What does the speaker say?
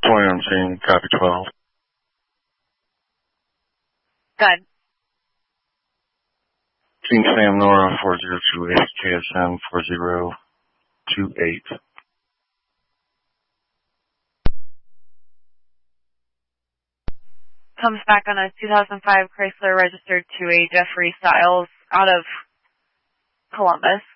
2019, copy 12. Good. Team Sam Nora 4028, KSM 4028. Comes back on a 2005 Chrysler registered to a Jeffrey Styles out of Columbus.